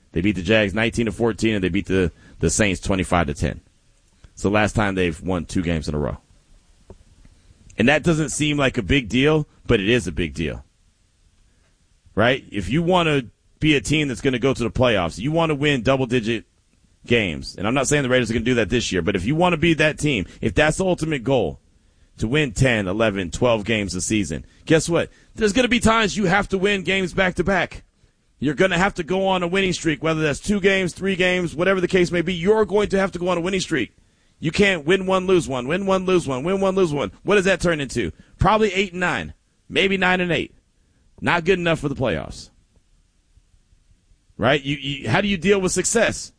They beat the Jags 19-14, and they beat the Saints 25-10. It's the last time they've won 2 games in a row. And that doesn't seem like a big deal, but it is a big deal. Right? If you want to be a team that's going to go to the playoffs, you want to win double-digit games. And I'm not saying the Raiders are going to do that this year, but if you want to be that team, if that's the ultimate goal, to win 10, 11, 12 games a season, guess what? There's going to be times you have to win games back-to-back. You're going to have to go on a winning streak, whether that's 2 games, 3 games, whatever the case may be. You're going to have to go on a winning streak. You can't win one, lose one, win one, lose one, win one, lose one. What does that turn into? Probably 8-9, maybe 9-8. Not good enough for the playoffs. Right? How do you deal with success?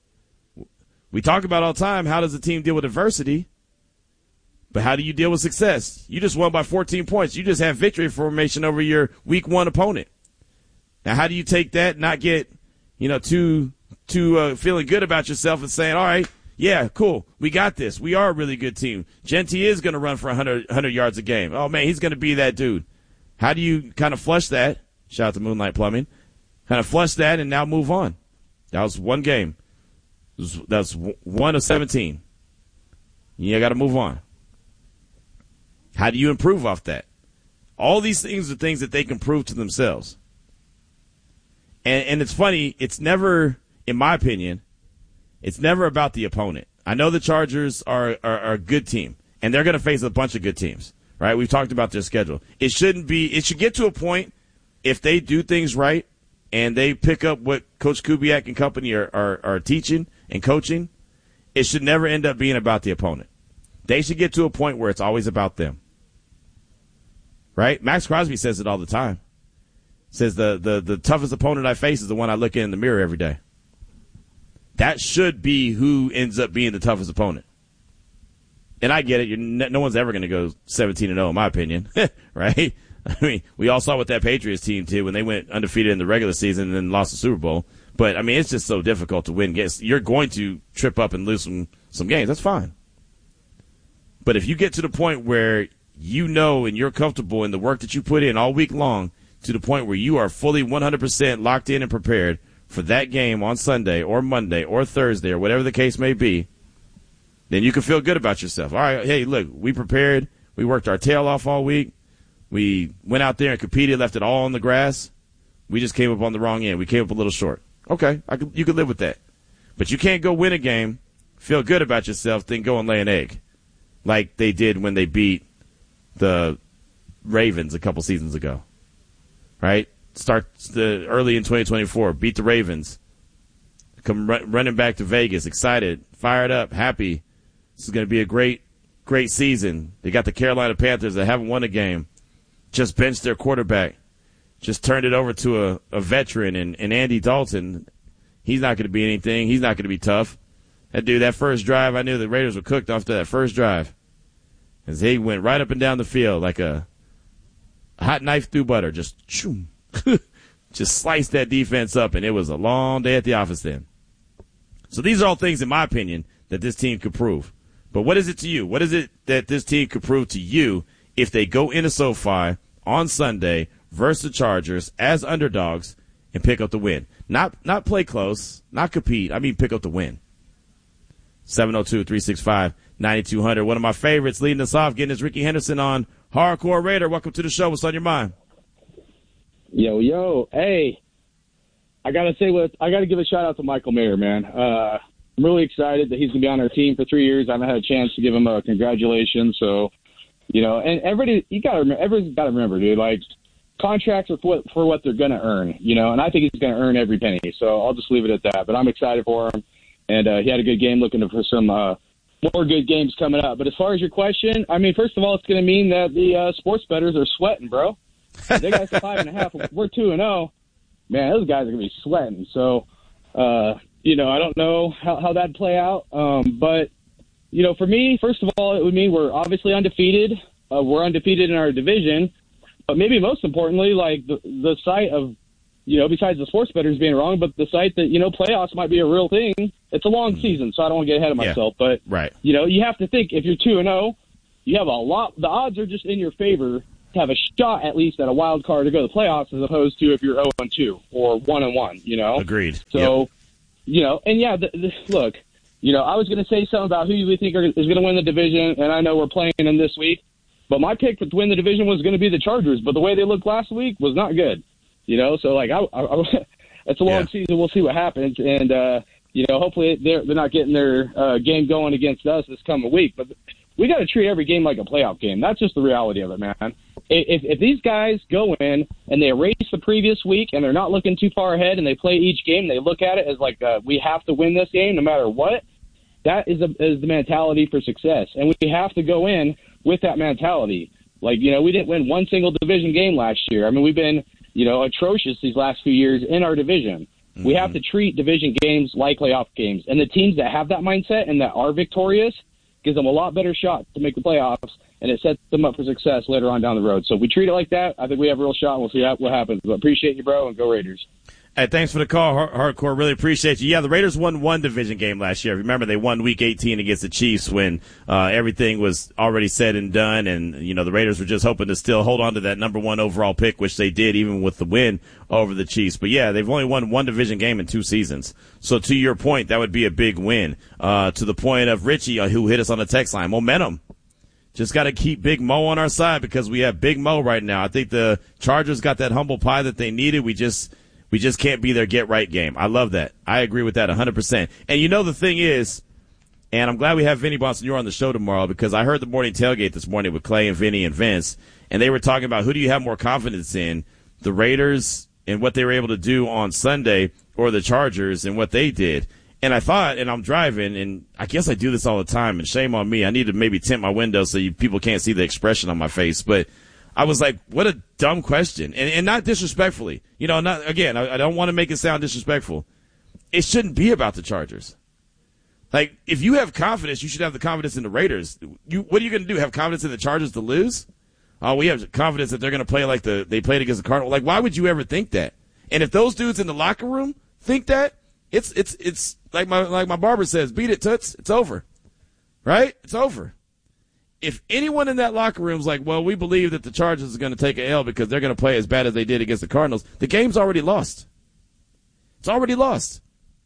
We talk about all the time, how does a team deal with adversity? But how do you deal with success? You just won by 14 points. You just have victory formation over your week 1 opponent. Now, how do you take that, not get, too feeling good about yourself and saying, all right, yeah, cool, we got this. We are a really good team. Genty is going to run for 100 yards a game. Oh, man, he's going to be that dude. How do you kind of flush that? Shout out to Moonlight Plumbing. Kind of flush that and now move on. That was one game. That's 1 of 17. You got to move on. How do you improve off that? All these things are things that they can prove to themselves. And it's funny, it's never, in my opinion, it's never about the opponent. I know the Chargers are a good team, and they're going to face a bunch of good teams, right? We've talked about their schedule. It should get to a point, if they do things right and they pick up what Coach Kubiak and company are teaching and coaching, it should never end up being about the opponent. They should get to a point where it's always about them. Right? Max Crosby says it all the time. Says the toughest opponent I face is the one I look in the mirror every day. That should be who ends up being the toughest opponent. And I get it. No one's ever going to go 17-0, in my opinion. Right? I mean, we all saw what that Patriots team did when they went undefeated in the regular season and then lost the Super Bowl. But, I mean, it's just so difficult to win games. You're going to trip up and lose some games. That's fine. But if you get to the point where you know and you're comfortable in the work that you put in all week long, to the point where you are fully 100% locked in and prepared for that game on Sunday or Monday or Thursday or whatever the case may be, then you can feel good about yourself. All right, hey, look, we prepared. We worked our tail off all week. We went out there and competed, left it all on the grass. We just came up on the wrong end. We came up a little short. Okay, you can live with that. But you can't go win a game, feel good about yourself, then go and lay an egg like they did when they beat the Ravens a couple seasons ago. Right? Starts early in 2024, beat the Ravens, come running back to Vegas, excited, fired up, happy. This is going to be a great season. They got the Carolina Panthers that haven't won a game, just benched their quarterback, just turned it over to a veteran and Andy Dalton. He's not going to be anything. He's not going to be tough. That dude, that first drive, I knew the Raiders were cooked after that first drive, as he went right up and down the field like a hot knife through butter, just choom. Just sliced that defense up, and it was a long day at the office then. So these are all things, in my opinion, that this team could prove. But what is it to you? What is it that this team could prove to you if they go into SoFi on Sunday versus the Chargers as underdogs and pick up the win? Not play close, not compete. I mean pick up the win. 702-365-9200. One of my favorites leading us off, getting us Ricky Henderson on Hardcore Raider. Welcome to the show. What's on your mind? Yo, hey, I gotta give a shout out to Michael Mayer, man. I'm really excited that he's gonna be on our team for 3 years. I haven't had a chance to give him a congratulations. So, and everybody's gotta remember, dude, like, contracts are for what they're gonna earn, and I think he's gonna earn every penny. So I'll just leave it at that. But I'm excited for him, and he had a good game. Looking for some more good games coming up. But as far as your question, I mean, first of all, it's gonna mean that the sports bettors are sweating, bro. They got us 5.5. We're 2-0. Man, those guys are gonna be sweating. So, I don't know how that'd play out. But for me, first of all, it would mean we're obviously undefeated. We're undefeated in our division. But maybe most importantly, like the sight of, besides the sports bettors being wrong, but the sight that playoffs might be a real thing. It's a long season, so I don't want to get ahead of myself. But right. You have to think if you're 2-0, you have a lot. The odds are just in your favor have a shot at least at a wild card to go to the playoffs, as opposed to if you're 0-2 or 1-1. You know, agreed. So, yep. You know, and yeah, look, you know, I was going to say something about who you think is going to win the division, and I know we're playing them this week, but my pick to win the division was going to be the Chargers. But the way they looked last week was not good. You know, so like it's a long season. We'll see what happens, and you know, hopefully they're not getting their game going against us this coming week. But we got to treat every game like a playoff game. That's just the reality of it, man. If these guys go in and they erase the previous week and they're not looking too far ahead and they play each game, they look at it as like we have to win this game no matter what. That is the mentality for success, and we have to go in with that mentality. Like, you know, we didn't win one single division game last year. I mean, we've been, you know, atrocious these last few years in our division. Mm-hmm. We have to treat division games like playoff games, and the teams that have that mindset and that are victorious gives them a lot better shot to make the playoffs, and it sets them up for success later on down the road. So if we treat it like that, I think we have a real shot, and we'll see what happens. But appreciate you, bro, and go Raiders. Hey, thanks for the call, Hardcore. Really appreciate you. Yeah, the Raiders won one division game last year. Remember, they won Week 18 against the Chiefs when everything was already said and done, and, you know, the Raiders were just hoping to still hold on to that number one overall pick, which they did even with the win over the Chiefs. But, yeah, they've only won one division game in 2 seasons. So, to your point, that would be a big win. To the point of Richie, who hit us on the text line, momentum. Just got to keep Big Mo on our side because we have Big Mo right now. I think the Chargers got that humble pie that they needed. We just can't be their get-right game. I love that. I agree with that 100%. And you know the thing is, and I'm glad we have Vinny Bonsignore on the show tomorrow because I heard the morning tailgate this morning with Clay and Vinny and Vince, and they were talking about who do you have more confidence in, the Raiders and what they were able to do on Sunday or the Chargers and what they did. And I thought, and I'm driving, and I guess I do this all the time, and shame on me. I need to maybe tint my window so people can't see the expression on my face, but I was like, what a dumb question. And not disrespectfully. You know, not again, I don't want to make it sound disrespectful. It shouldn't be about the Chargers. Like, if you have confidence, you should have the confidence in the Raiders. What are you going to do, have confidence in the Chargers to lose? Oh, we have confidence that they're going to play like they played against the Cardinals. Like, why would you ever think that? And if those dudes in the locker room think that, it's like my barber says, beat it, Toots. It's over. Right? It's over. If anyone in that locker room is like, well, we believe that the Chargers are going to take an L because they're going to play as bad as they did against the Cardinals, the game's already lost. It's already lost.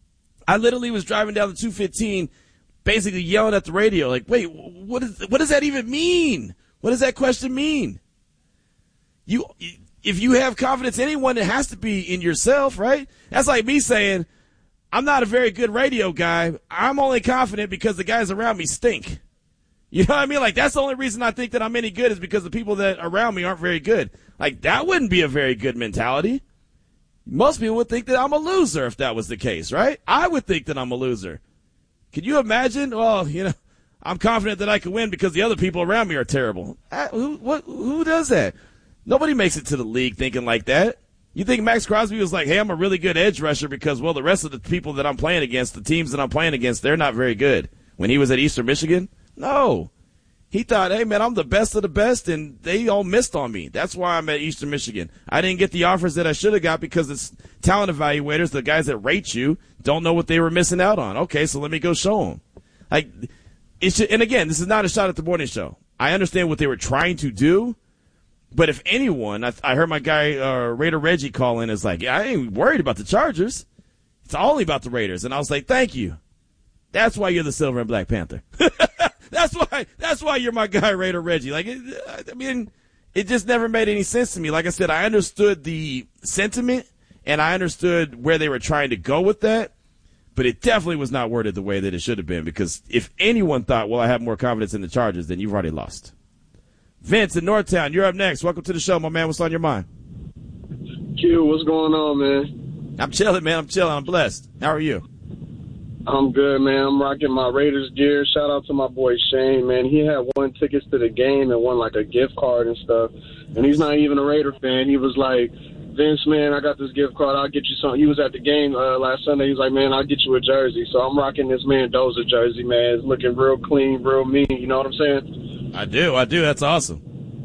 I literally was driving down the 215 basically yelling at the radio like, wait, what does that even mean? What does that question mean? If you have confidence in anyone, it has to be in yourself, right? That's like me saying, I'm not a very good radio guy. I'm only confident because the guys around me stink. You know what I mean? Like, that's the only reason I think that I'm any good is because the people that around me aren't very good. Like, that wouldn't be a very good mentality. Most people would think that I'm a loser if that was the case, right? I would think that I'm a loser. Can you imagine? Well, you know, I'm confident that I can win because the other people around me are terrible. Who does that? Nobody makes it to the league thinking like that. You think Max Crosby was like, hey, I'm a really good edge rusher because, well, the rest of the people that I'm playing against, the teams that I'm playing against, they're not very good. When he was at Eastern Michigan? No. He thought, hey, man, I'm the best of the best, and they all missed on me. That's why I'm at Eastern Michigan. I didn't get the offers that I should have got because it's talent evaluators, the guys that rate you, don't know what they were missing out on. Okay, so let me go show them. Like, and again, this is not a shot at the morning show. I understand what they were trying to do, but if anyone, I heard my guy, Raider Reggie, call in, is like, yeah, I ain't worried about the Chargers. It's only about the Raiders. And I was like, thank you. That's why you're the Silver and Black Panther. That's why you're my guy, Raider Reggie. Like, I mean, it just never made any sense to me. Like I said, I understood the sentiment and I understood where they were trying to go with that, but it definitely was not worded the way that it should have been because if anyone thought, well, I have more confidence in the Chargers, then you've already lost. Vince in Northtown, you're up next. Welcome to the show, my man. What's on your mind? Q, what's going on, man? I'm chilling, man. I'm blessed. How are you? I'm good, man. I'm rocking my Raiders gear. Shout out to my boy Shane, man. He had won tickets to the game and won like a gift card and stuff. And he's not even a Raider fan. He was like, Vince, man, I got this gift card. I'll get you something. He was at the game last Sunday. He was like, man, I'll get you a jersey. So I'm rocking this Mendoza jersey, man. It's looking real clean, real mean. You know what I'm saying? I do. That's awesome.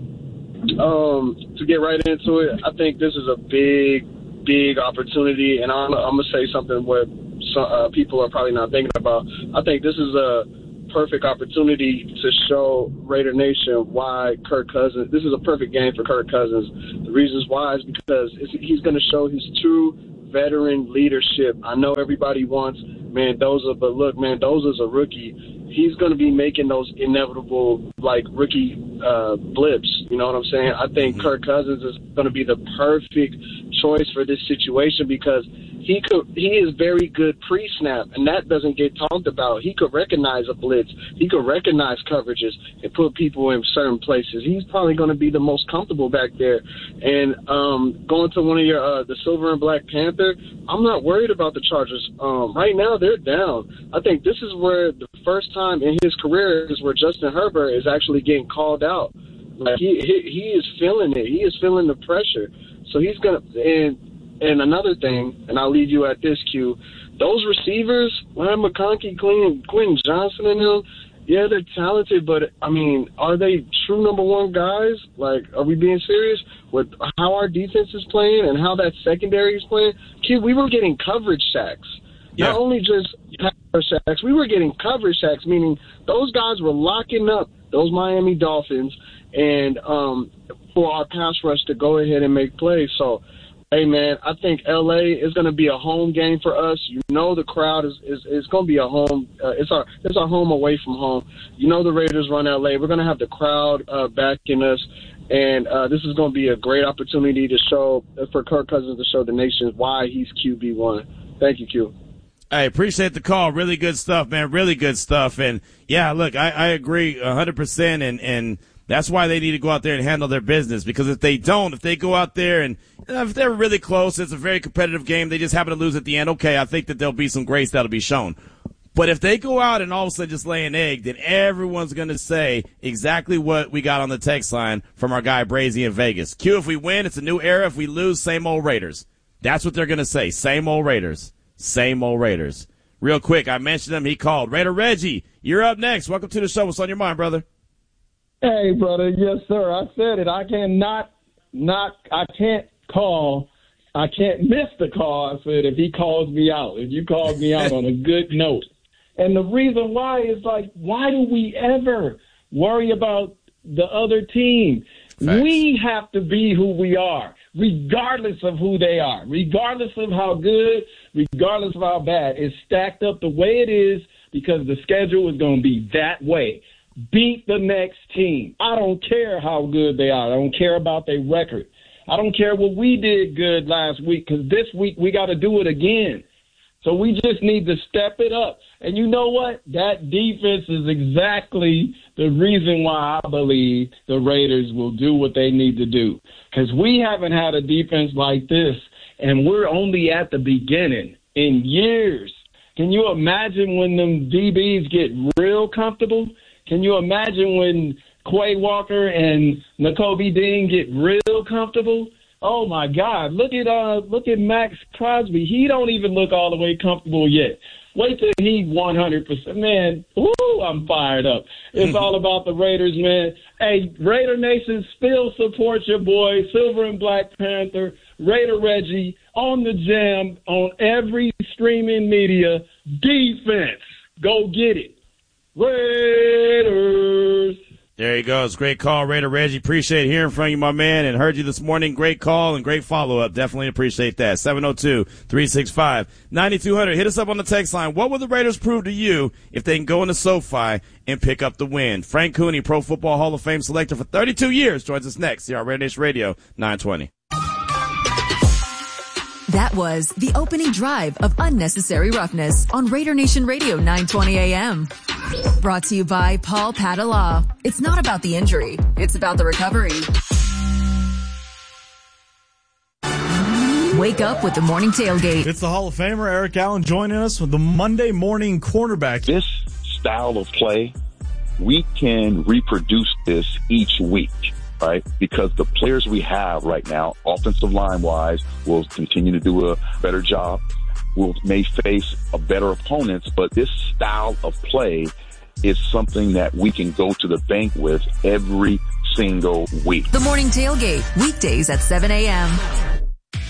To get right into it, I think this is a big opportunity. And I'm going to say something what people are probably not thinking about. I think this is a perfect opportunity to show Raider Nation why Kirk Cousins, this is a perfect game for Kirk Cousins. The reasons why is because he's going to show his true veteran leadership. I know everybody wants Mendoza, but look, Mendoza's a rookie. He's going to be making those inevitable, rookie blips. You know what I'm saying? I think Kirk Cousins is going to be the perfect choice for this situation because he is very good pre-snap, and that doesn't get talked about. He could recognize a blitz. He could recognize coverages and put people in certain places. He's probably going to be the most comfortable back there. And going to one of your the Silver and Black Panther, I'm not worried about the Chargers. Right now, they're down. I think this is where the first time in his career is where Justin Herbert is actually getting called out. Like he is feeling it. He is feeling the pressure. So he's going to – and another thing, and I'll leave you at this, Q, those receivers, Ryan McConkey, Quentin Johnson and them, yeah, they're talented, but, are they true number one guys? Are we being serious with how our defense is playing and how that secondary is playing? Q, we were getting coverage sacks. Yeah. Not only just pass sacks, we were getting coverage sacks, meaning those guys were locking up those Miami Dolphins and for our pass rush to go ahead and make plays. So, hey, man, I think L.A. is going to be a home game for us. You know the crowd is going to be a home. It's our home away from home. You know the Raiders run L.A. We're going to have the crowd backing us, and this is going to be a great opportunity to show for Kirk Cousins to show the nation why he's QB1. Thank you, Q. I appreciate the call. Really good stuff, man. Really good stuff. And, yeah, look, I agree 100%, and that's why they need to go out there and handle their business, because if they don't, if they go out there and if they're really close, it's a very competitive game, they just happen to lose at the end, okay, I think that there'll be some grace that'll be shown. But if they go out and all of a sudden just lay an egg, then everyone's going to say exactly what we got on the text line from our guy Brazy in Vegas. Q, if we win, it's a new era. If we lose, same old Raiders. That's what they're going to say. Same old Raiders. Same old Raiders. Real quick, I mentioned him. He called. Raider Reggie, you're up next. Welcome to the show. What's on your mind, brother? Hey, brother. Yes, sir. I said it. I can't miss the call. I said, if he calls me out, if you called me out on a good note. And the reason why is why do we ever worry about the other team? Facts. We have to be who we are, regardless of who they are, regardless of how good, regardless of how bad. It's stacked up the way it is because the schedule is going to be that way. Beat the next team. I don't care how good they are. I don't care about their record. I don't care what we did good last week, because this week we got to do it again. So we just need to step it up. And you know what? That defense is exactly the reason why I believe the Raiders will do what they need to do, because we haven't had a defense like this, and we're only at the beginning in years. Can you imagine when them DBs get real comfortable? Can you imagine when Quay Walker and Nakobe Dean get real comfortable? Oh my God! Look at Max Crosby. He don't even look all the way comfortable yet. Wait till he 100%. Man, woo! I'm fired up. It's all about the Raiders, man. Hey, Raider Nation, still support your boy, Silver and Black Panther, Raider Reggie, on the Jam, on every streaming media. Defense, go get it. Raiders. There you go. It's a great call, Raider Reggie. Appreciate hearing from you, my man, and heard you this morning. Great call and great follow-up. Definitely appreciate that. 702-365-9200. Hit us up on the text line. What will the Raiders prove to you if they can go into SoFi and pick up the win? Frank Cooney, Pro Football Hall of Fame selector for 32 years, joins us next here on Raider Nation Radio 920. That was the opening drive of Unnecessary Roughness on Raider Nation Radio 920 AM. Brought to you by Paul Padala. It's not about the injury. It's about the recovery. Wake up with the morning tailgate. It's the Hall of Famer Eric Allen joining us with the Monday morning cornerback. This style of play, we can reproduce this each week. Right? Because the players we have right now, offensive line-wise, will continue to do a better job. May face a better opponents, but this style of play is something that we can go to the bank with every single week. The Morning Tailgate, weekdays at 7 a.m.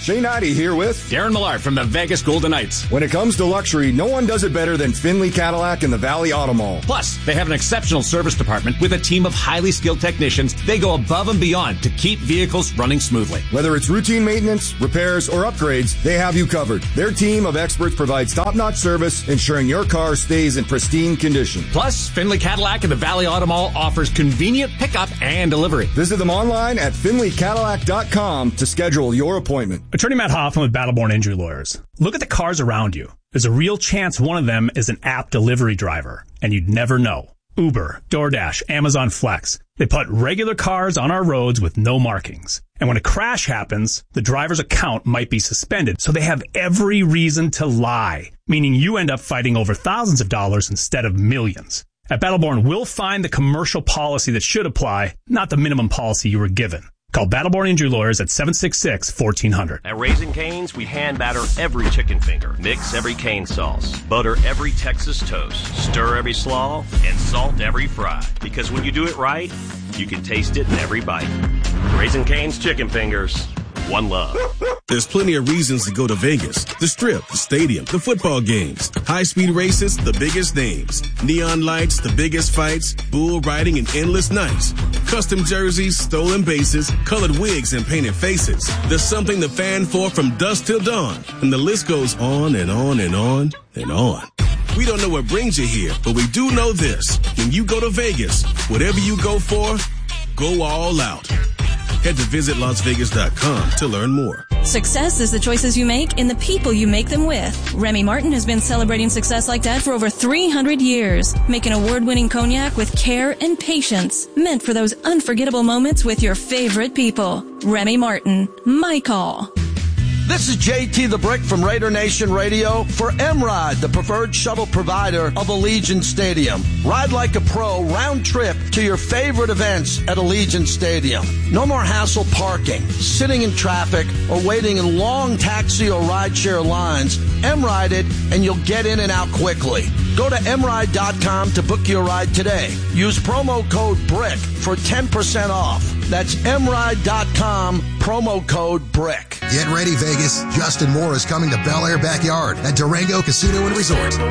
Shane Knighty here with Darren Millard from the Vegas Golden Knights. When it comes to luxury, no one does it better than Finley Cadillac and the Valley Auto Mall. Plus, they have an exceptional service department with a team of highly skilled technicians. They go above and beyond to keep vehicles running smoothly. Whether it's routine maintenance, repairs, or upgrades, they have you covered. Their team of experts provides top-notch service, ensuring your car stays in pristine condition. Plus, Finley Cadillac and the Valley Auto Mall offers convenient pickup and delivery. Visit them online at finleycadillac.com to schedule your appointment. Attorney Matt Hoffman with Battleborn Injury Lawyers. Look at the cars around you. There's a real chance one of them is an app delivery driver, and you'd never know. Uber, DoorDash, Amazon Flex. They put regular cars on our roads with no markings. And when a crash happens, the driver's account might be suspended, so they have every reason to lie, meaning you end up fighting over thousands of dollars instead of millions. At Battleborn, we'll find the commercial policy that should apply, not the minimum policy you were given. Call Battleborn Injury Lawyers at 766-1400. At Raising Cane's, we hand batter every chicken finger, mix every cane sauce, butter every Texas toast, stir every slaw, and salt every fry. Because when you do it right, you can taste it in every bite. Raising Cane's Chicken Fingers. One love. There's plenty of reasons to go to Vegas. The Strip, the stadium, the football games, high-speed races, the biggest names, neon lights, the biggest fights, bull riding, and endless nights. Custom jerseys, stolen bases, colored wigs, and painted faces. There's something to fan for from dusk till dawn. And the list goes on and on and on and on. We don't know what brings you here, but we do know this. When you go to Vegas, whatever you go for, go all out. Head to visitlasvegas.com to learn more. Success is the choices you make and the people you make them with. Remy Martin has been celebrating success like that for over 300 years. Make an award-winning cognac with care and patience, meant for those unforgettable moments with your favorite people. Remy Martin, my call. This is JT the Brick from Raider Nation Radio for M-Ride, the preferred shuttle provider of Allegiant Stadium. Ride like a pro round trip to your favorite events at Allegiant Stadium. No more hassle parking, sitting in traffic, or waiting in long taxi or rideshare lines. M-Ride it and you'll get in and out quickly. Go to mride.com to book your ride today. Use promo code BRICK for 10% off. That's mride.com, promo code BRICK. Get ready, Vegas. Justin Moore is coming to Bel Air Backyard at Durango Casino and Resort. See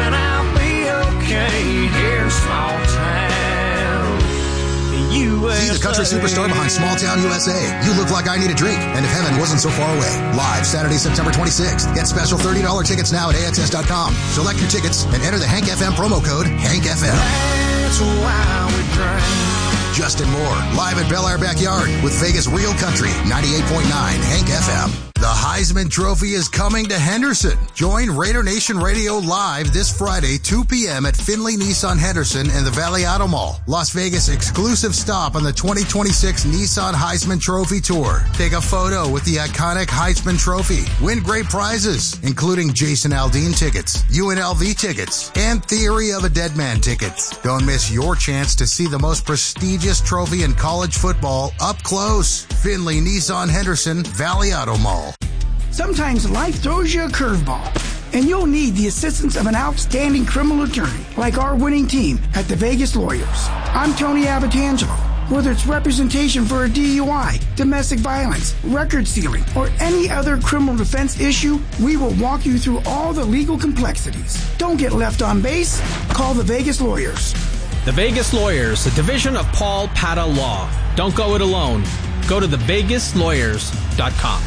the country superstar behind Small Town USA. You Look Like I Need a Drink, and If Heaven Wasn't So Far Away. Live Saturday, September 26th. Get special $30 tickets now at AXS.com. Select your tickets and enter the Hank FM promo code HankFM. That's why we drink. Justin Moore, live at Bel Air Backyard with Vegas Real Country, 98.9 Hank FM. The Heisman Trophy is coming to Henderson. Join Raider Nation Radio live this Friday, 2 p.m. at Finley Nissan Henderson and the Valley Auto Mall. Las Vegas exclusive stop on the 2026 Nissan Heisman Trophy Tour. Take a photo with the iconic Heisman Trophy. Win great prizes, including Jason Aldean tickets, UNLV tickets, and Theory of a Dead Man tickets. Don't miss your chance to see the most prestigious trophy in college football up close. Finley Nissan Henderson, Valley Auto Mall. Sometimes life throws you a curveball, and you'll need the assistance of an outstanding criminal attorney like our winning team at the Vegas Lawyers. I'm Tony Abatangelo. Whether it's representation for a DUI, domestic violence, record sealing, or any other criminal defense issue, we will walk you through all the legal complexities. Don't get left on base. Call the Vegas Lawyers. The Vegas Lawyers, a division of Paul Pata Law. Don't go it alone. Go to thevegaslawyers.com.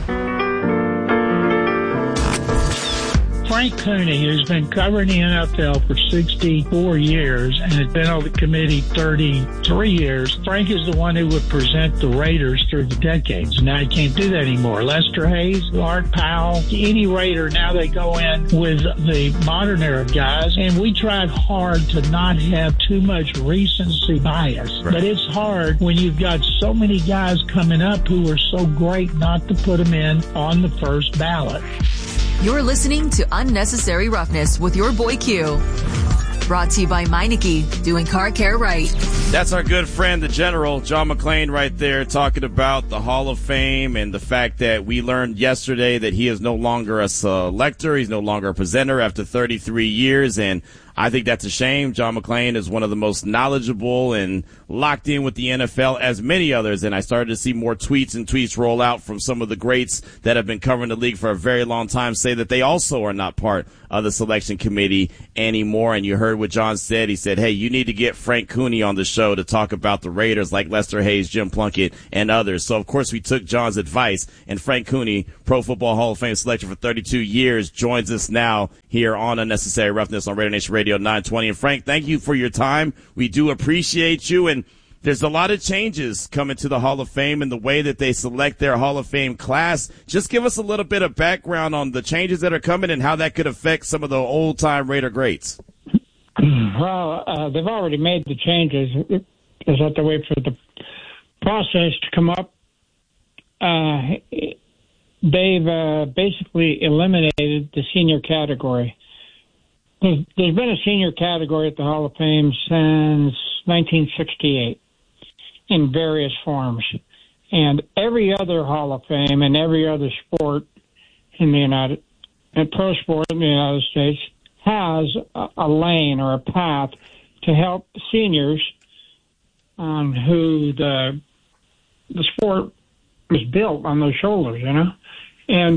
Frank Cooney, who's been covering the NFL for 64 years and has been on the committee 33 years, Frank is the one who would present the Raiders through the decades. Now he can't do that anymore. Lester Hayes, Art Powell, any Raider, now they go in with the modern era guys, and we tried hard to not have too much recency bias. Right. But it's hard when you've got so many guys coming up who are so great not to put them in on the first ballot. You're listening to Unnecessary Roughness with your boy Q. Brought to you by Meineke, doing car care right. That's our good friend, the General, John McClain, right there, talking about the Hall of Fame and the fact that we learned yesterday that he is no longer a selector. He's no longer a presenter after 33 years, and I think that's a shame. John McClain is one of the most knowledgeable and locked in with the NFL as many others, and I started to see more tweets roll out from some of the greats that have been covering the league for a very long time say that they also are not part of the selection committee anymore. And you heard what John said. He said, hey, you need to get Frank Cooney on the show to talk about the Raiders like Lester Hayes, Jim Plunkett, and others. So, of course, we took John's advice, and Frank Cooney, Pro Football Hall of Fame selection for 32 years, joins us now here on Unnecessary Roughness on Raider Nation Radio 920. And, Frank, thank you for your time. We do appreciate you. And there's a lot of changes coming to the Hall of Fame and the way that they select their Hall of Fame class. Just give us a little bit of background on the changes that are coming and how that could affect some of the old-time Raider greats. Well, they've already made the changes. Just have to wait for the process to come up. They've basically eliminated the senior category. There's been a senior category at the Hall of Fame since 1968 in various forms. And every other Hall of Fame and every other sport in pro sport in the United States has a lane or a path to help seniors on who the sport was built on those shoulders, you know. And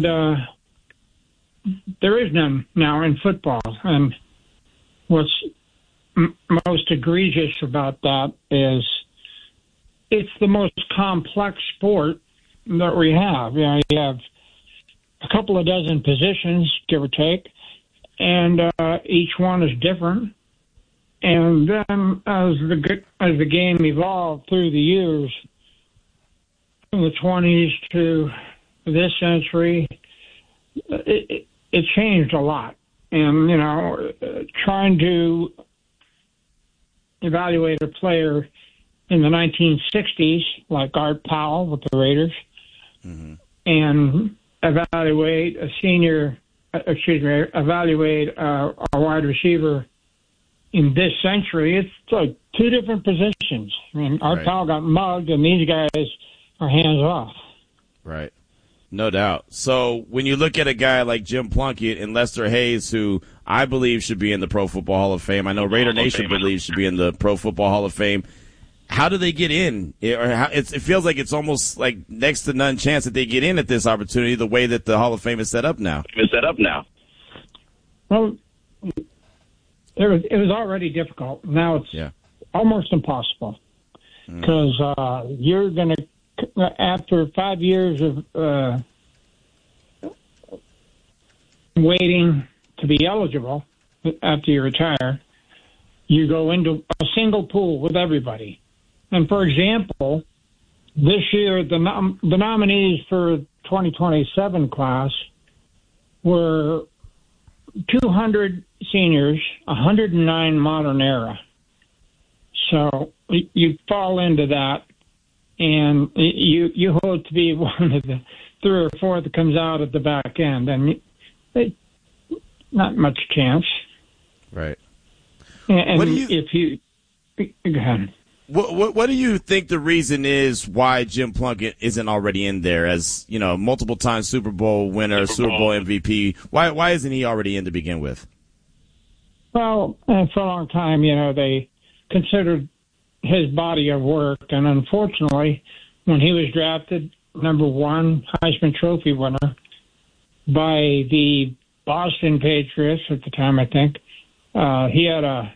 there is none now in football. And what's most egregious about that is it's the most complex sport that we have. You know, you have a couple of dozen positions, give or take, and each one is different. And then as the game evolved through the years, from the 20s to this century, it changed a lot. And, you know, trying to evaluate a player in the 1960s, like Art Powell with the Raiders, and evaluate a wide receiver in this century, it's like two different positions. I mean, Art Powell got mugged, and these guys are hands off. Right. No doubt. So when you look at a guy like Jim Plunkett and Lester Hayes, who I believe should be in the Pro Football Hall of Fame, I know Raider Nation believes should be in the Pro Football Hall of Fame, how do they get in? It feels like it's almost like next to none chance that they get in at this opportunity the way that the Hall of Fame is set up now. Well, it was already difficult. Now it's almost impossible because you're going to, after 5 years of waiting to be eligible after you retire, you go into a single pool with everybody. And, for example, this year the nominees for 2027 class were 200 seniors, 109 modern era. So you fall into that, and you hope to be one of the 3 or 4 that comes out at the back end, and not much chance. Right. And if you go ahead. What do you think the reason is why Jim Plunkett isn't already in there as, you know, multiple time Super Bowl winner, Super Bowl MVP? Why isn't he already in to begin with? Well, for a long time, you know, they considered his body of work, and unfortunately, when he was drafted number 1 Heisman Trophy winner by the Boston Patriots at the time, I think, he had a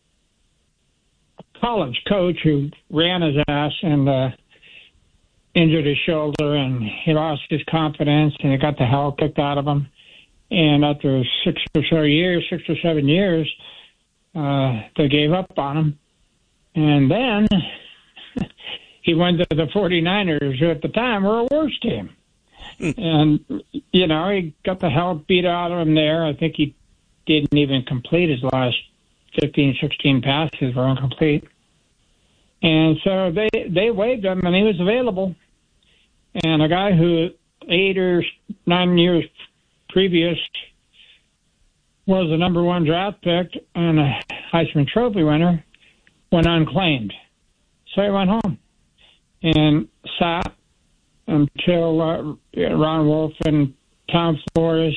college coach who ran his ass and injured his shoulder, and he lost his confidence, and he got the hell kicked out of him. And after 6 or 7 years, they gave up on him. And then he went to the 49ers, who at the time were a worse team. And, you know, he got the hell beat out of him there. I think he didn't even complete his last 15, 16 passes were incomplete. And so they waived him, and he was available. And a guy who 8 or 9 years previous was the number 1 draft pick and a Heisman Trophy winner went unclaimed. So he went home and sat until Ron Wolf and Tom Flores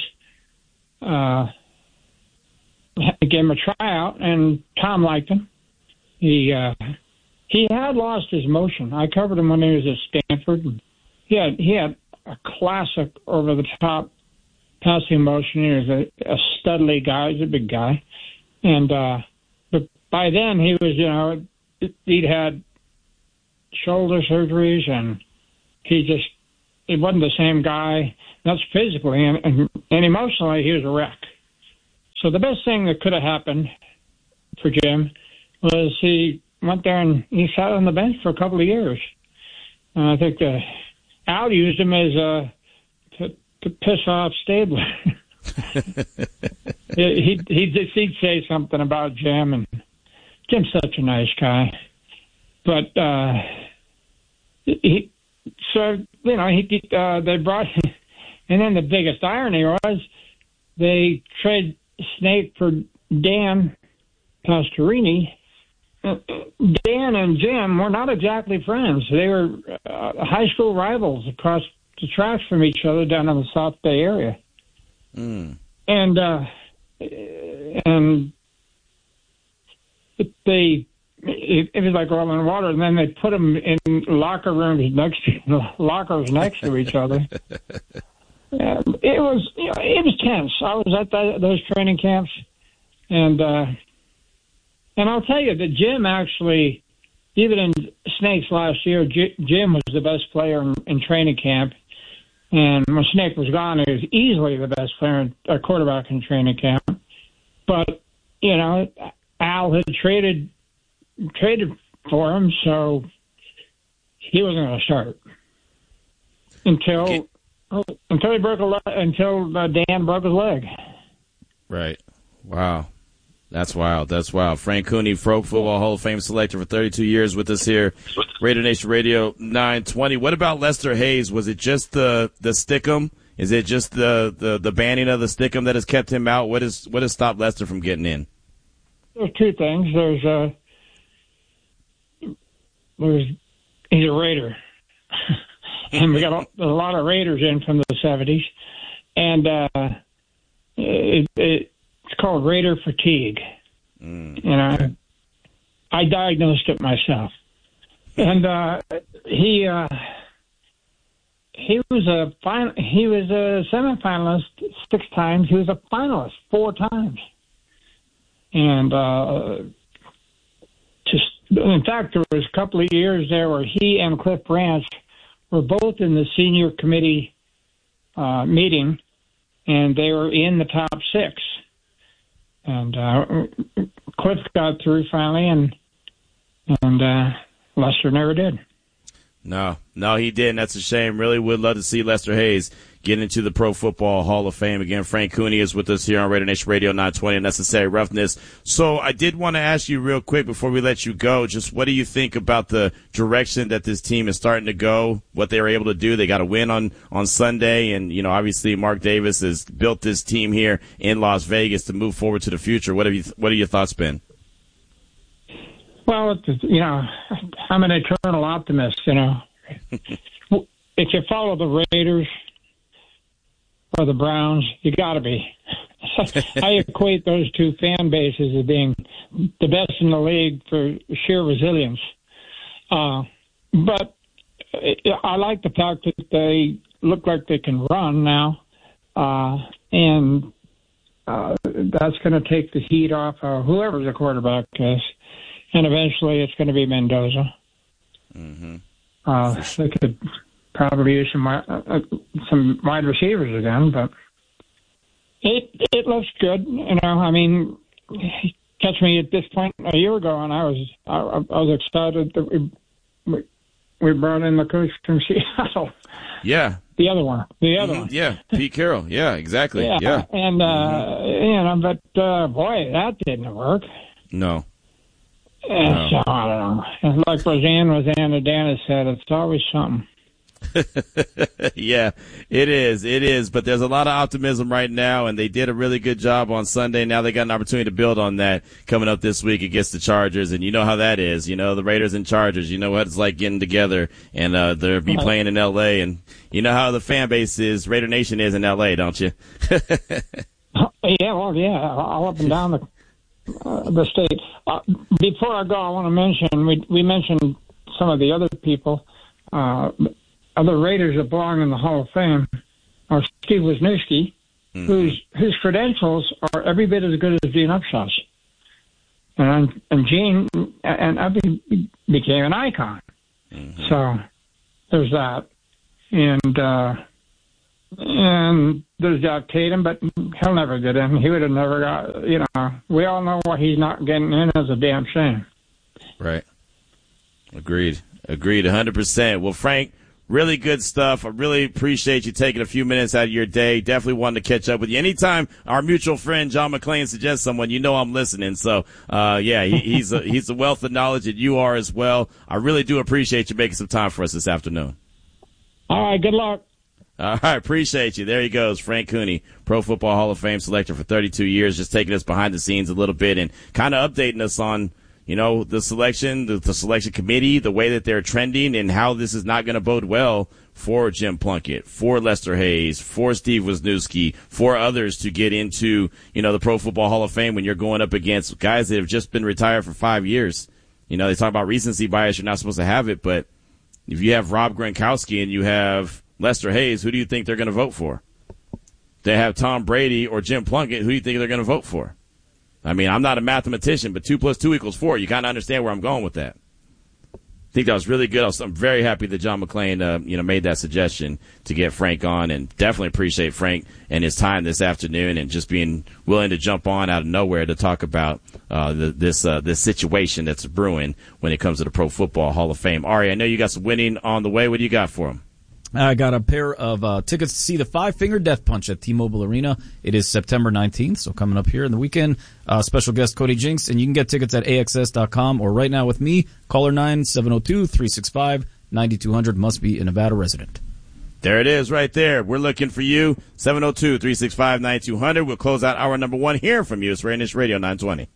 gave him a tryout, and Tom liked him. He had lost his motion. I covered him when he was at Stanford. And he had a classic over-the-top passing motion. He was a studly guy. He's a big guy. And but by then he was, he'd had shoulder surgeries, and he wasn't the same guy. That's physically, and emotionally, he was a wreck. So the best thing that could have happened for Jim was he went there and he sat on the bench for a couple of years. And I think Al used him as to piss off Stabler. He'd say something about Jim, and Jim's such a nice guy. But they brought, and then the biggest irony was they traded Snake for Dan Pastorini. Dan and Jim were not exactly friends. They were high school rivals across the tracks from each other down in the South Bay area. And it was like oil and water, and then they put them in lockers next to each other. It was tense. I was at those training camps, and I'll tell you that Jim actually, even in Snake's last year, Jim was the best player in training camp. And when Snake was gone, he was easily the best player, quarterback in training camp. But, Al had traded for him, so he wasn't going to start until Dan broke his leg. Right. Wow. That's wild. Frank Cooney, Pro Football Hall of Fame selector for 32 years with us here, Raider Nation Radio 920. What about Lester Hayes? Was it just the stickum? Is it just the banning of the stickum that has kept him out? What has stopped Lester from getting in? There's two things. He's a Raider, and we got a lot of Raiders in from the 70s, and it's called Raider fatigue. I diagnosed it myself, and he was a semifinalist 6 times. He was a finalist 4 times, and in fact, there was a couple of years there where he and Cliff Branch were both in the senior committee meeting, and they were in the top 6. And Cliff got through finally, and Lester never did. No, he didn't. That's a shame. Really would love to see Lester Hayes get into the Pro Football Hall of Fame. Again, Frank Cooney is with us here on Raider Nation Radio 920, Necessary Roughness. So I did want to ask you real quick before we let you go, just what do you think about the direction that this team is starting to go, what they were able to do? They got a win on Sunday, and, obviously Mark Davis has built this team here in Las Vegas to move forward to the future. What are your thoughts been? Well, I'm an eternal optimist, If you follow the Raiders or the Browns, you got to be. I equate those two fan bases as being the best in the league for sheer resilience. But I like the fact that they look like they can run now, and that's going to take the heat off whoever the quarterback is. And eventually it's going to be Mendoza. They could probably use some wide receivers again, but it looks good. Catch me at this point a year ago, and I was excited that we brought in the coach from Seattle. Yeah. The other one. Yeah, Pete Carroll. Yeah, exactly. Yeah. And, boy, that didn't work. No. So, I don't know. Like Roseanne has said, it's always something. Yeah, it is. It is. But there's a lot of optimism right now, and they did a really good job on Sunday. Now they got an opportunity to build on that coming up this week against the Chargers. And you know how that is. You know, the Raiders and Chargers, you know what it's like getting together, and they'll be playing in L.A. And you know how the fan base is, Raider Nation is in L.A., don't you? Yeah, well, yeah, all up and down the state. Before I go, I want to mention, we mentioned some of the other people, other Raiders that belong in the Hall of Fame, are Steve Wisniewski, whose credentials are every bit as good as Gene Upshaw's. And Gene and Uppy became an icon. Mm-hmm. So there's that. And there's Jack Tatum, but he'll never get in. He would have never got, we all know why he's not getting in is a damn shame. Right. Agreed 100%. Well, Frank, really good stuff. I really appreciate you taking a few minutes out of your day. Definitely wanted to catch up with you. Anytime our mutual friend John McClain suggests someone, you know I'm listening. So, he's a wealth of knowledge, and you are as well. I really do appreciate you making some time for us this afternoon. All right, good luck. All right, appreciate you. There he goes, Frank Cooney, Pro Football Hall of Fame selector for 32 years, just taking us behind the scenes a little bit and kind of updating us on, the selection, the selection committee, the way that they're trending, and how this is not going to bode well for Jim Plunkett, for Lester Hayes, for Steve Wisniewski, for others to get into, the Pro Football Hall of Fame when you're going up against guys that have just been retired for 5 years. They talk about recency bias. You're not supposed to have it, but if you have Rob Gronkowski and you have Lester Hayes, who do you think they're going to vote for? They have Tom Brady or Jim Plunkett, who do you think they're going to vote for? I mean, I'm not a mathematician, but 2 + 2 = 4. You kind of understand where I'm going with that. I think that was really good. I'm very happy that John McClain, made that suggestion to get Frank on, and definitely appreciate Frank and his time this afternoon and just being willing to jump on out of nowhere to talk about this situation that's brewing when it comes to the Pro Football Hall of Fame. Ari, I know you got some winning on the way. What do you got for him? I got a pair of tickets to see the Five Finger Death Punch at T-Mobile Arena. It is September 19th, so coming up here in the weekend. Special guest Cody Jinks, and you can get tickets at AXS.com or right now with me. Caller 9-702-365-9200. Must be a Nevada resident. There it is right there. We're looking for you. 702-365-9200. We'll close out hour number 1 hearing from you. It's Raider Nation Radio 920.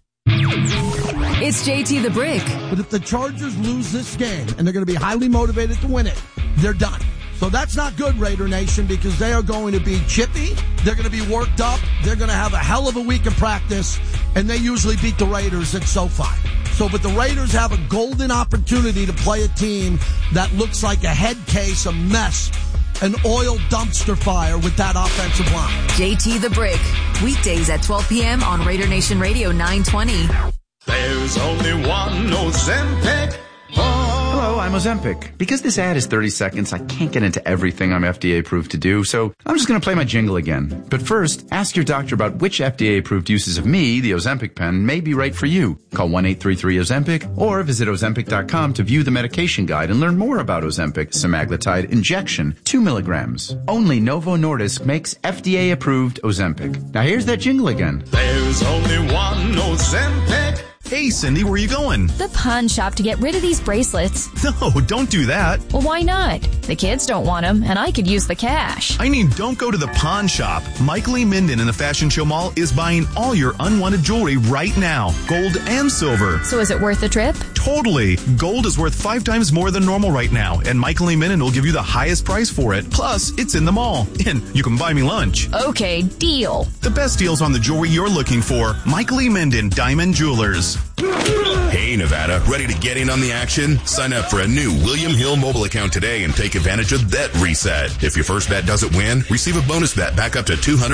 It's JT the Brick. But if the Chargers lose this game, and they're going to be highly motivated to win it, they're done. So that's not good, Raider Nation, because they are going to be chippy. They're going to be worked up. They're going to have a hell of a week of practice, and they usually beat the Raiders at SoFi. But the Raiders have a golden opportunity to play a team that looks like a head case, a mess, an oil dumpster fire with that offensive line. JT the Brick, weekdays at 12 p.m. on Raider Nation Radio 920. There's only one Ozempic. Hello, I'm Ozempic. Because this ad is 30 seconds, I can't get into everything I'm FDA approved to do, so I'm just going to play my jingle again. But first, ask your doctor about which FDA approved uses of me, the Ozempic pen, may be right for you. Call 1-833-OZEMPIC or visit Ozempic.com to view the medication guide and learn more about Ozempic semaglutide injection, 2 milligrams. Only Novo Nordisk makes FDA approved Ozempic. Now here's that jingle again. There's only one Ozempic. Hey, Cindy, where are you going? The pawn shop to get rid of these bracelets. No, don't do that. Well, why not? The kids don't want them, and I could use the cash. I mean, don't go to the pawn shop. Michael E. Minden in the Fashion Show Mall is buying all your unwanted jewelry right now, gold and silver. So is it worth the trip? Totally. Gold is worth 5 times more than normal right now, and Michael E. Minden will give you the highest price for it. Plus, it's in the mall, and you can buy me lunch. Okay, deal. The best deals on the jewelry you're looking for. Michael E. Minden, Diamond Jewelers. Hey, Nevada, ready to get in on the action? Sign up for a new William Hill mobile account today and take advantage of Bet Reset. If your first bet doesn't win, receive a bonus bet back up to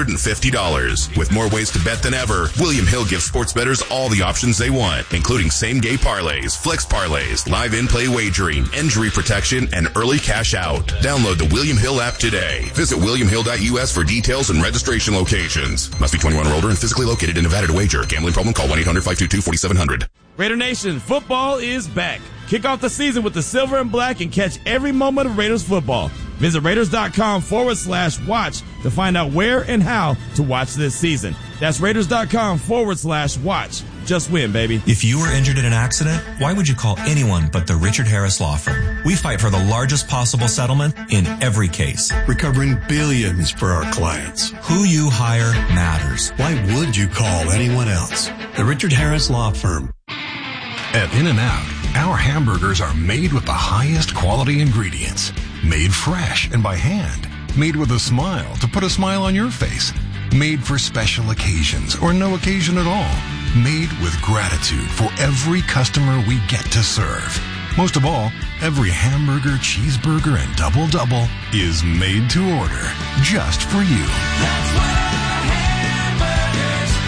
$250. With more ways to bet than ever, William Hill gives sports bettors all the options they want, including same-game parlays, flex parlays, live in-play wagering, injury protection, and early cash out. Download the William Hill app today. Visit williamhill.us for details and registration locations. Must be 21 or older and physically located in Nevada to wager. Gambling problem? Call 1-800-522-4700. Raider Nation, football is back. Kick off the season with the silver and black and catch every moment of Raiders football. Visit Raiders.com/watch to find out where and how to watch this season. That's Raiders.com/watch. just win, baby. If you were injured in an accident, why would you call anyone but the Richard Harris Law Firm? We fight for the largest possible settlement in every case. Recovering billions for our clients. Who you hire matters. Why would you call anyone else? The Richard Harris Law Firm. At In-N-Out, our hamburgers are made with the highest quality ingredients. Made fresh and by hand. Made with a smile to put a smile on your face. Made for special occasions or no occasion at all. Made with gratitude for every customer we get to serve. Most of all, every hamburger, cheeseburger, and double-double is made to order just for you. That's what hamburgers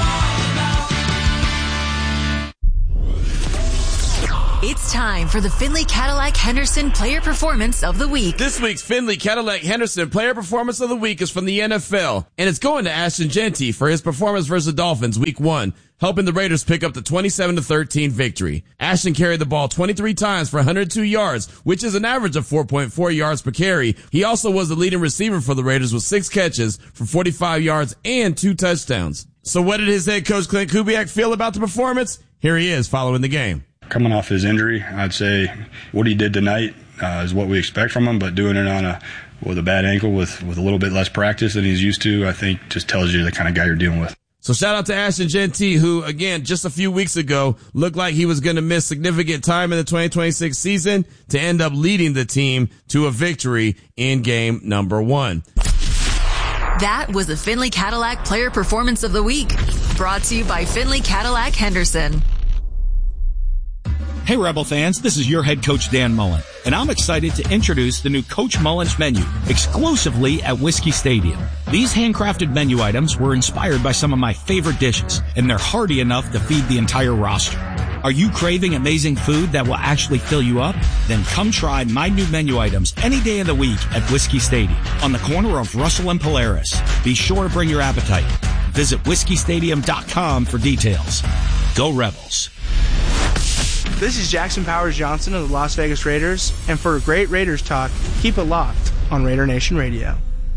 all about. It's time for the Findlay Cadillac Henderson Player Performance of the Week. This week's Findlay Cadillac Henderson Player Performance of the Week is from the NFL, and it's going to Ashton Jeanty for his performance versus the Dolphins Week 1, helping the Raiders pick up the 27-13 victory. Ashton carried the ball 23 times for 102 yards, which is an average of 4.4 yards per carry. He also was the leading receiver for the Raiders with 6 catches for 45 yards and 2 touchdowns. So what did his head coach Clint Kubiak feel about the performance? Here he is following the game. Coming off his injury, I'd say what he did tonight is what we expect from him, but doing it with a bad ankle with a little bit less practice than he's used to, I think just tells you the kind of guy you're dealing with. So shout out to Ashton Jeanty, who, again, just a few weeks ago looked like he was going to miss significant time in the 2026 season to end up leading the team to a victory in game number 1. That was the Findlay Cadillac Player Performance of the Week, brought to you by Findlay Cadillac Henderson. Hey Rebel fans, this is your head coach Dan Mullen, and I'm excited to introduce the new Coach Mullen's menu exclusively at Whiskey Stadium. These handcrafted menu items were inspired by some of my favorite dishes, and they're hearty enough to feed the entire roster. Are you craving amazing food that will actually fill you up? Then come try my new menu items any day of the week at Whiskey Stadium on the corner of Russell and Polaris. Be sure to bring your appetite. Visit whiskeystadium.com for details. Go Rebels. This is Jackson Powers Johnson of the Las Vegas Raiders, and for great Raiders talk, keep it locked on Raider Nation Radio.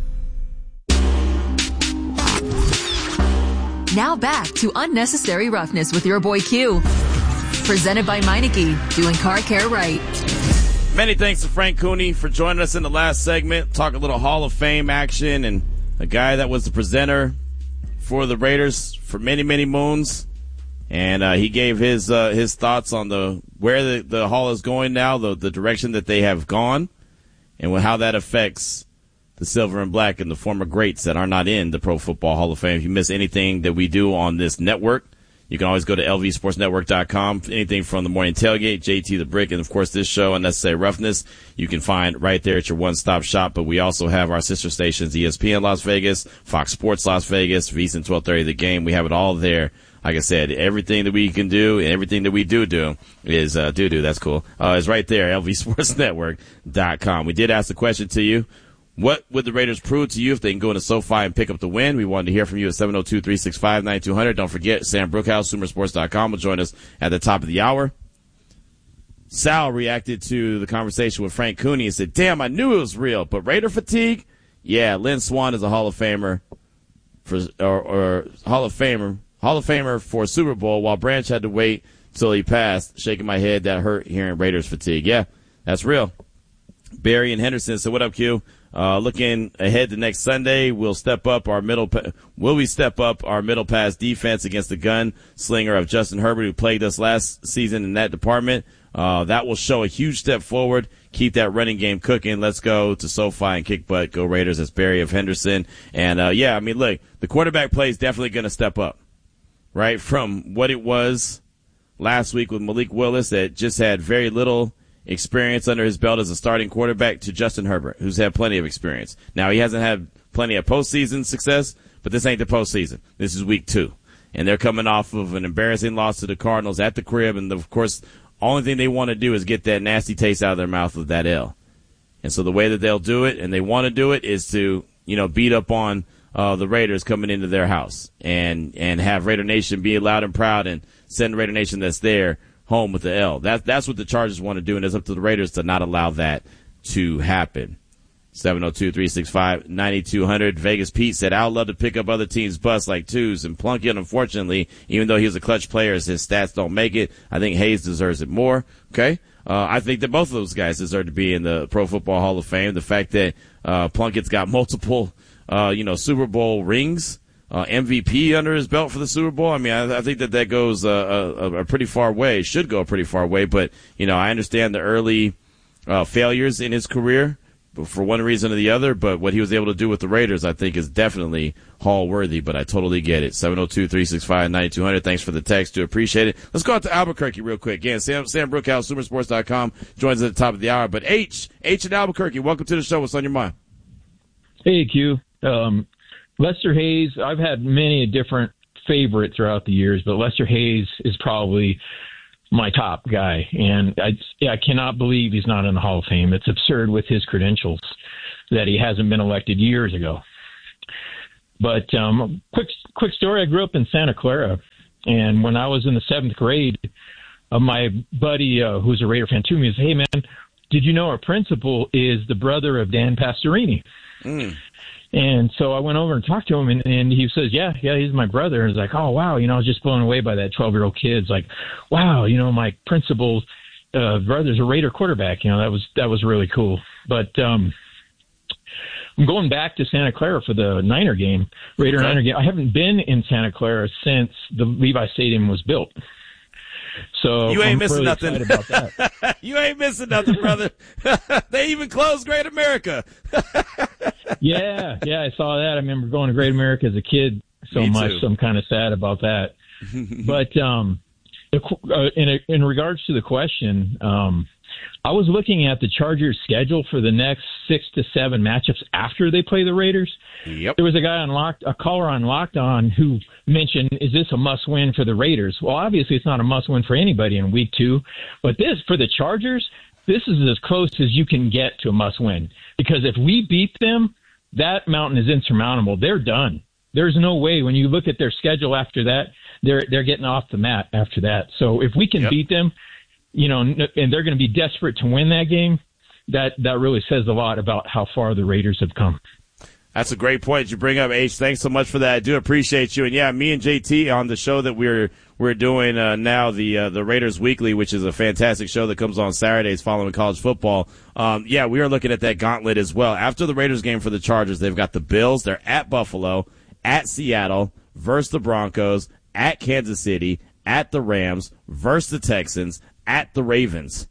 Now back to Unnecessary Roughness with your boy Q. Presented by Meineke, doing car care right. Many thanks to Frank Cooney for joining us in the last segment. Talk a little Hall of Fame action and a guy that was the presenter for the Raiders for many, many moons. And he gave his thoughts on where the Hall is going now, the direction that they have gone, and how that affects the silver and black and the former greats that are not in the Pro Football Hall of Fame. If you miss anything that we do on this network, you can always go to lvsportsnetwork.com. Anything from the Morning Tailgate, JT the Brick, and of course this show, Unnecessary Roughness, you can find right there at your one-stop shop. But we also have our sister stations, ESPN Las Vegas, Fox Sports Las Vegas, VSiN 1230 The Game. We have it all there. Like I said, everything that we can do and everything that we do is, that's cool, is right there, lvsportsnetwork.com. We did ask the question to you. What would the Raiders prove to you if they can go into SoFi and pick up the win? We wanted to hear from you at 702-365-9200. Don't forget, Sam Brookhouse, SumerSports.com will join us at the top of the hour. Sal reacted to the conversation with Frank Cooney and said, damn, I knew it was real, but Raider fatigue? Yeah, Lynn Swann is a Hall of Famer or Hall of Famer for Super Bowl, while Branch had to wait till he passed. Shaking my head, that hurt hearing Raiders fatigue. Yeah, that's real. Barry and Henderson said, what up, Q? Looking ahead to next Sunday, will we step up our middle pass defense against the gun slinger of Justin Herbert, who plagued us last season in that department? That will show a huge step forward. Keep that running game cooking. Let's go to SoFi and kick butt. Go Raiders. That's Barry of Henderson. And, look, the quarterback play is definitely going to step up, right? From what it was last week with Malik Willis, that just had very little experience under his belt as a starting quarterback, to Justin Herbert, who's had plenty of experience. Now, he hasn't had plenty of postseason success, but this ain't the postseason. This is week 2. And they're coming off of an embarrassing loss to the Cardinals at the crib. And, of course, only thing they want to do is get that nasty taste out of their mouth with that L. And so the way that they'll do it, and they want to do it, is to, beat up on the Raiders coming into their house and have Raider Nation be loud and proud and send Raider Nation that's there home with the L. That's what the Chargers want to do, and it's up to the Raiders to not allow that to happen. 702-365-9200. Vegas Pete said, I would love to pick up other teams' busts like twos and Plunkett, unfortunately, even though he was a clutch player, his stats don't make it. I think Hayes deserves it more. Okay. I think that both of those guys deserve to be in the Pro Football Hall of Fame. The fact that, Plunkett's got multiple, Super Bowl rings, MVP under his belt for the Super Bowl. I mean, I think that goes, a pretty far way, should go a pretty far way, but, I understand the early, failures in his career for one reason or the other, but what he was able to do with the Raiders, I think, is definitely Hall-worthy, but I totally get it. 702-365-9200. Thanks for the text. Do appreciate it. Let's go out to Albuquerque real quick. Again, Sam Brookhouse, Supersports.com, joins us at the top of the hour. But H in Albuquerque, welcome to the show. What's on your mind? Hey, Q. Lester Hayes, I've had many different favorites throughout the years, but Lester Hayes is probably my top guy, and I cannot believe he's not in the Hall of Fame. It's absurd with his credentials that he hasn't been elected years ago. But quick story, I grew up in Santa Clara, and when I was in the 7th grade, my buddy who's a Raider fan too, he said, hey, man, did you know our principal is the brother of Dan Pastorini? And so I went over and talked to him, and he says, yeah, he's my brother. And I was like, oh, wow, I was just blown away by that 12-year-old kid. It's like, wow, my principal's brother's a Raider quarterback. That was really cool. But I'm going back to Santa Clara for the Niner game, Niner game. I haven't been in Santa Clara since the Levi Stadium was built. So you ain't missing really nothing about that. You ain't missing nothing, brother. They even closed Great America. Yeah, I saw that. I remember going to Great America as a kid so much, so I'm kind of sad about that. But in regards to the question, I was looking at the Chargers' schedule for the next 6 to 7 matchups after they play the Raiders. Yep. There was a caller on Locked On who mentioned, is this a must-win for the Raiders? Well, obviously it's not a must-win for anybody in Week 2, but for the Chargers, this is as close as you can get to a must-win. Because if we beat them, that mountain is insurmountable. They're done. There's no way. When you look at their schedule after that, they're getting off the mat after that. So if we can beat them, and they're going to be desperate to win that game, that really says a lot about how far the Raiders have come. That's a great point you bring up, H. Thanks so much for that. I do appreciate you. And yeah, me and JT on the show that we're doing now, the Raiders Weekly, which is a fantastic show that comes on Saturdays following college football. We are looking at that gauntlet as well. After the Raiders game for the Chargers, they've got the Bills. They're at Buffalo, at Seattle, versus the Broncos, at Kansas City, at the Rams, versus the Texans, at the Ravens.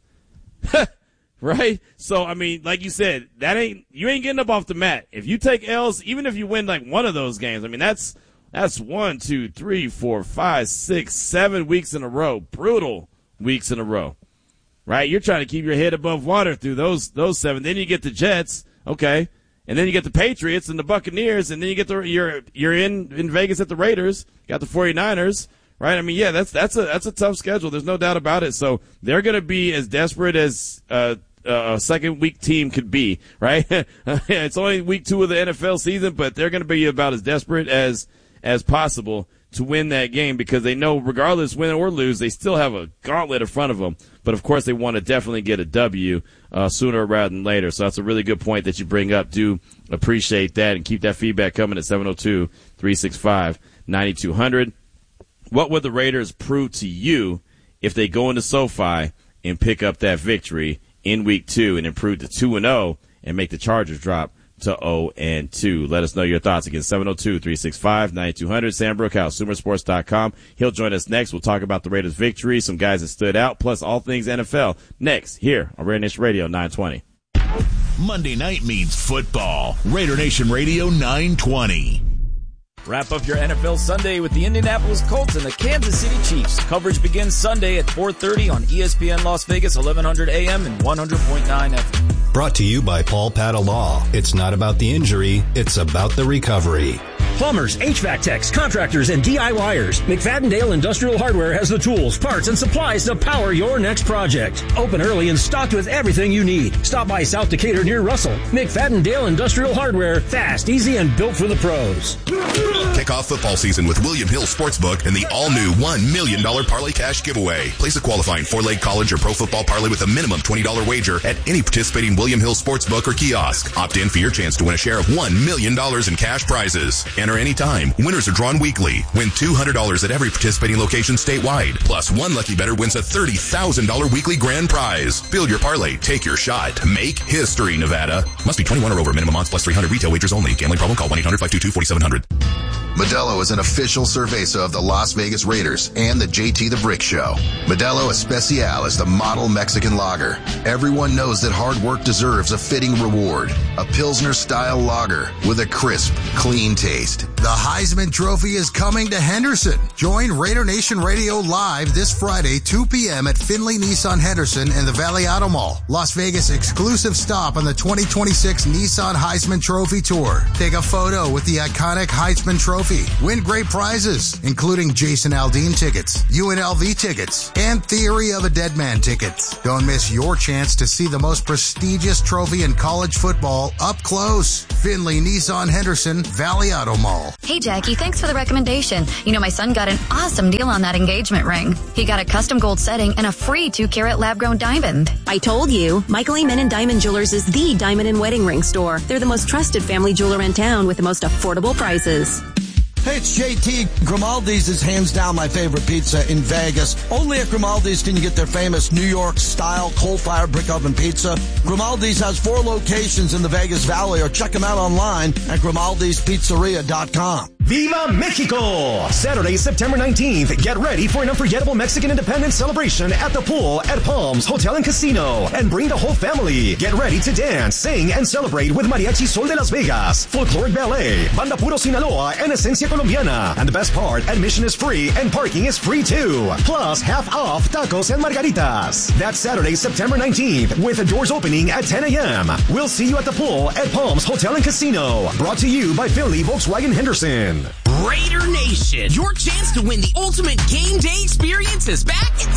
Right? So, I mean, like you said, you ain't getting up off the mat. If you take L's, even if you win like one of those games, I mean, that's 1, 2, 3, 4, 5, 6, 7 weeks in a row. Brutal weeks in a row. Right? You're trying to keep your head above water through those 7. Then you get the Jets. Okay. And then you get the Patriots and the Buccaneers, and then you get you're in Vegas at the Raiders, got the 49ers. Right? I mean, yeah, that's a tough schedule. There's no doubt about it. So they're going to be as desperate as a second week team could be, right? It's only week 2 of the NFL season, but they're going to be about as desperate as possible to win that game because they know regardless win or lose, they still have a gauntlet in front of them. But of course, they want to definitely get a W sooner rather than later. So that's a really good point that you bring up. Do appreciate that and keep that feedback coming at 702-365-9200. What would the Raiders prove to you if they go into SoFi and pick up that victory in Week 2 and improve to 2-0 and make the Chargers drop to 0-2? Let us know your thoughts. Again, 702-365-9200. Sam Brookhouse, Supersports.com. He'll join us next. We'll talk about the Raiders' victory, some guys that stood out, plus all things NFL. Next, here on Raider Nation Radio 920. Monday night means football. Raider Nation Radio 920. Wrap up your NFL Sunday with the Indianapolis Colts and the Kansas City Chiefs. Coverage begins Sunday at 4:30 on ESPN Las Vegas, 1100 AM and 100.9 FM. Brought to you by Paul Pata Law. It's not about the injury, it's about the recovery. Plumbers, HVAC techs, contractors, and DIYers. McFadden-Dale Industrial Hardware has the tools, parts, and supplies to power your next project. Open early and stocked with everything you need. Stop by South Decatur near Russell. McFadden-Dale Industrial Hardware. Fast, easy, and built for the pros. Kick off football season with William Hill Sportsbook and the all-new $1 million Parlay Cash giveaway. Place a qualifying 4-leg college or pro football parlay with a minimum $20 wager at any participating William Hill Sportsbook or kiosk. Opt in for your chance to win a share of $1 million in cash prizes. Enter anytime. Winners are drawn weekly. Win $200 at every participating location statewide. Plus, one lucky bettor wins a $30,000 weekly grand prize. Build your parlay. Take your shot. Make history, Nevada. Must be 21 or over. Minimum odds plus 300. Retail wagers only. Gambling problem? Call 1-800-522-4700. Modelo is an official cerveza of the Las Vegas Raiders and the JT the Brick Show. Modelo Especial is the model Mexican lager. Everyone knows that hard work deserves a fitting reward. A Pilsner-style lager with a crisp, clean taste. The Heisman Trophy is coming to Henderson. Join Raider Nation Radio live this Friday, 2 p.m. at Finley Nissan Henderson and the Valley Auto Mall. Las Vegas' exclusive stop on the 2026 Nissan Heisman Trophy Tour. Take a photo with the iconic Heisman Trophy. Win great prizes, including Jason Aldean tickets, UNLV tickets, and Theory of a Dead Man tickets. Don't miss your chance to see the most prestigious trophy in college football up close. Finley Nissan Henderson, Valley Auto Mall. Hey, Jackie, thanks for the recommendation. You know, my son got an awesome deal on that engagement ring. He got a custom gold setting and a free 2-carat lab-grown diamond. I told you, Michael Amen Diamond Jewelers is the diamond and wedding ring store. They're the most trusted family jeweler in town with the most affordable prices. Hey, it's JT. Grimaldi's is hands down my favorite pizza in Vegas. Only at Grimaldi's can you get their famous New York-style coal-fired brick oven pizza. Grimaldi's has 4 locations in the Vegas Valley, or check them out online at Grimaldi'sPizzeria.com. Viva Mexico! Saturday, September 19th. Get ready for an unforgettable Mexican independence celebration at the pool at Palms Hotel and Casino. And bring the whole family. Get ready to dance, sing, and celebrate with Mariachi Sol de Las Vegas, Folkloric Ballet, Banda Puro Sinaloa, and Esencia Colombiana. And the best part, admission is free and parking is free too. Plus, half off tacos and margaritas. That's Saturday, September 19th, with the doors opening at 10 a.m. We'll see you at the pool at Palms Hotel and Casino. Brought to you by Finley Volkswagen Henderson. Raider Nation, your chance to win the ultimate game day experience is back at